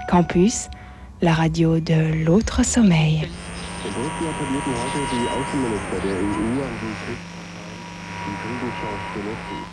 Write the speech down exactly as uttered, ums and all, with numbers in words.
Campus, la radio de l'autre sommeil. In Brüssel appellierten heute die Außenminister der E U an die Kriegsparteien, die Friedenschance zu nutzen.